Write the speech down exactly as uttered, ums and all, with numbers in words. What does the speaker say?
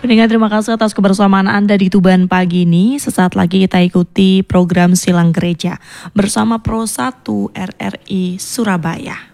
Pendengar, terima kasih atas kebersamaan Anda di Tuban pagi ini. Sesaat lagi kita ikuti program Silang Gereja bersama Pro satu R R I Surabaya.